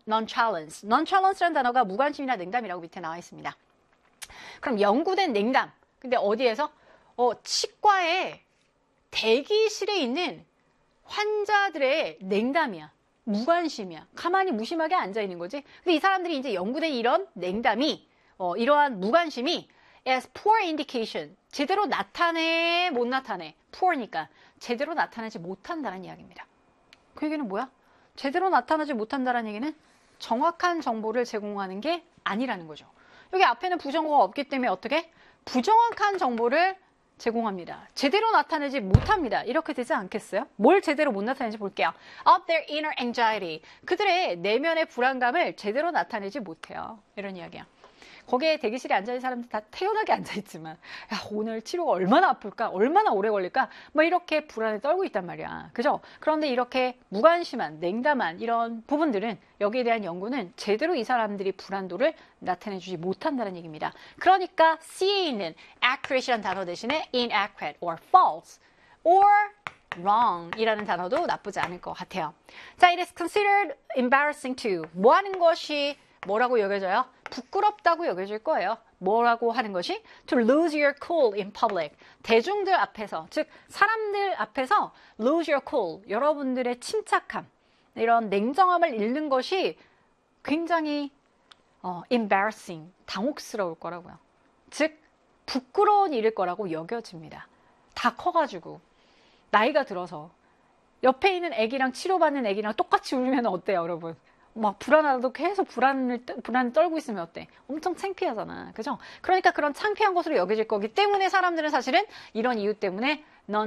nonchalance. nonchalance라는 단어가 무관심이나 냉담이라고 밑에 나와 있습니다. 그럼 연구된 냉담. 근데 어디에서? 치과에 대기실에 있는 환자들의 냉담이야. 무관심이야. 가만히 무심하게 앉아있는 거지. 근데 이 사람들이 이제 연구된 이런 냉담이, 이러한 무관심이 as poor indication. 제대로 나타내, 못 나타내. poor니까 제대로 나타내지 못한다는 이야기입니다. 그 얘기는 뭐야? 제대로 나타나지 못한다는 얘기는 정확한 정보를 제공하는 게 아니라는 거죠. 여기 앞에는 부정어가 없기 때문에 어떻게? 부정확한 정보를 제공합니다. 제대로 나타내지 못합니다. 이렇게 되지 않겠어요? 뭘 제대로 못 나타내는지 볼게요. Of their inner anxiety. 그들의 내면의 불안감을 제대로 나타내지 못해요. 이런 이야기야. 거기에 대기실에 앉아있는 사람들 다 태연하게 앉아있지만 야, 오늘 치료가 얼마나 아플까? 얼마나 오래 걸릴까? 뭐 이렇게 불안에 떨고 있단 말이야. 그죠? 그런데 이렇게 무관심한, 냉담한 이런 부분들은 여기에 대한 연구는 제대로 이 사람들이 불안도를 나타내주지 못한다는 얘기입니다. 그러니까 C에 있는 accurate이라는 단어 대신에 inaccurate or false or wrong 이라는 단어도 나쁘지 않을 것 같아요. 자, it is considered embarrassing to 뭐 하는 것이 뭐라고 여겨져요? 부끄럽다고 여겨질 거예요. 뭐라고 하는 것이? To lose your cool in public. 대중들 앞에서, 즉 사람들 앞에서 lose your cool. 여러분들의 침착함, 이런 냉정함을 잃는 것이 굉장히 embarrassing, 당혹스러울 거라고요. 즉 부끄러운 일일 거라고 여겨집니다. 다 커가지고 나이가 들어서 옆에 있는 애기랑 치료받는 애기랑 똑같이 울면 어때요, 여러분? 막 불안하다도 계속 불안을 떨고 있으면 어때? 엄청 창피하잖아. 그죠? 그러니까 그런 창피한 것으로 여겨질 거기 때문에 사람들은 사실은 이런 이유 때문에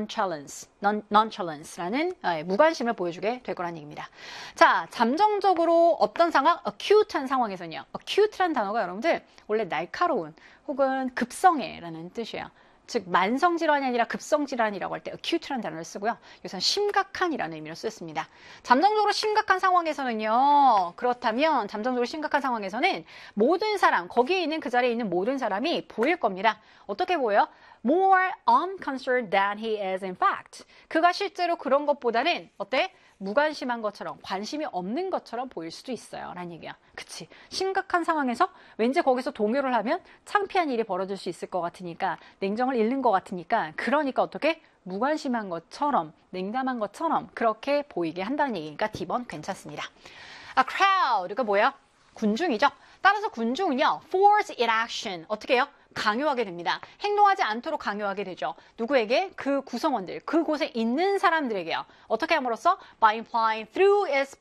nonchalance라는 무관심을 보여주게 될 거란 얘기입니다. 자, 잠정적으로 어떤 상황? acute한 상황에서는요. acute란 단어가 여러분들 원래 날카로운 혹은 급성해라는 뜻이에요. 즉 만성질환이 아니라 급성질환이라고 할 때 acute라는 단어를 쓰고요. 여기서는 심각한이라는 의미로 쓰였습니다. 잠정적으로 심각한 상황에서는요. 그렇다면 잠정적으로 심각한 상황에서는 모든 사람, 거기에 있는 그 자리에 있는 모든 사람이 보일 겁니다. 어떻게 보여요? More unconcerned than he is in fact. 그가 실제로 그런 것보다는 어때? 무관심한 것처럼 관심이 없는 것처럼 보일 수도 있어요 라는 얘기야. 그치? 심각한 상황에서 왠지 거기서 동요를 하면 창피한 일이 벌어질 수 있을 것 같으니까 냉정을 잃는 것 같으니까 그러니까 어떻게? 무관심한 것처럼 냉담한 것처럼 그렇게 보이게 한다는 얘기니까 D번 괜찮습니다. crowd가 뭐예요? 군중이죠. 따라서 군중은요 force it action 어떻게 해요? 강요하게 됩니다. 행동하지 않도록 강요하게 되죠. 누구에게? 그 구성원들, 그곳에 있는 사람들에게요. 어떻게 함으로써? By implying through its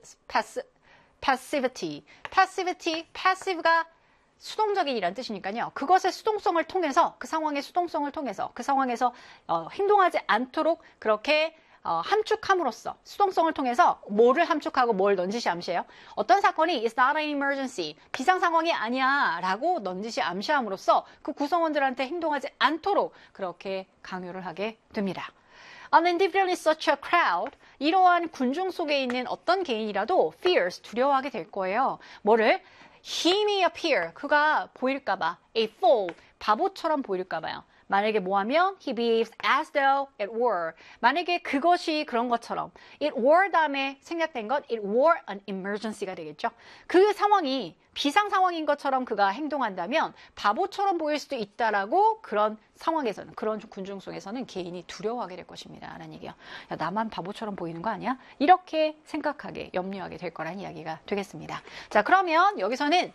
passivity. passive가 수동적인이라는 뜻이니까요. 그것의 수동성을 통해서, 그 상황의 수동성을 통해서, 그 상황에서 행동하지 않도록 그렇게 함축함으로써 수동성을 통해서 뭐를 함축하고 뭘 넌지시 암시해요? 어떤 사건이 It's not an emergency, 비상 상황이 아니야 라고 넌지시 암시함으로써 그 구성원들한테 행동하지 않도록 그렇게 강요를 하게 됩니다. An individual in such a crowd, 이러한 군중 속에 있는 어떤 개인이라도 fears, 두려워하게 될 거예요. 뭐를? He may appear, 그가 보일까봐, a fool, 바보처럼 보일까봐요. 만약에 뭐하면 he behaves as though it were. 만약에 그것이 그런 것처럼 it were 다음에 생략된 것 it were an emergency가 되겠죠. 그 상황이 비상 상황인 것처럼 그가 행동한다면 바보처럼 보일 수도 있다라고 그런 상황에서는 그런 군중 속에서는 개인이 두려워하게 될 것입니다. 라는 얘기예요. 야, 나만 바보처럼 보이는 거 아니야? 이렇게 생각하게 염려하게 될 거라는 이야기가 되겠습니다. 자, 그러면 여기서는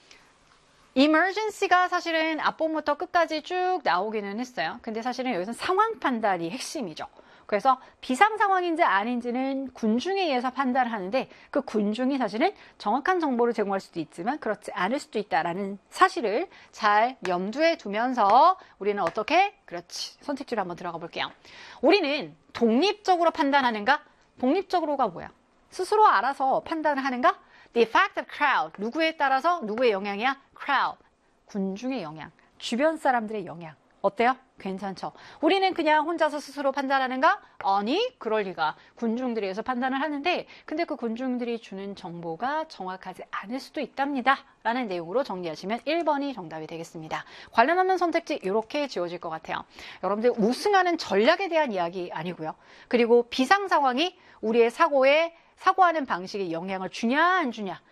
emergency가 사실은 앞부분부터 끝까지 쭉 나오기는 했어요. 근데 사실은 여기서 상황 판단이 핵심이죠. 그래서 비상 상황인지 아닌지는 군중에 의해서 판단을 하는데 그 군중이 사실은 정확한 정보를 제공할 수도 있지만 그렇지 않을 수도 있다라는 사실을 잘 염두에 두면서 우리는 어떻게? 그렇지. 선택지로 한번 들어가 볼게요. 우리는 독립적으로 판단하는가? 독립적으로가 뭐야? 스스로 알아서 판단을 하는가? The effect of crowd. 누구에 따라서 누구의 영향이야? crowd. 군중의 영향. 주변 사람들의 영향. 어때요? 괜찮죠? 우리는 그냥 혼자서 스스로 판단하는가? 아니, 그럴 리가. 군중들에 의해서 판단을 하는데 근데 그 군중들이 주는 정보가 정확하지 않을 수도 있답니다. 라는 내용으로 정리하시면 1번이 정답이 되겠습니다. 관련하는 선택지 이렇게 지워질 것 같아요. 여러분들 우승하는 전략에 대한 이야기 아니고요. 그리고 비상 상황이 우리의 사고하는 방식에 영향을 주냐 안 주냐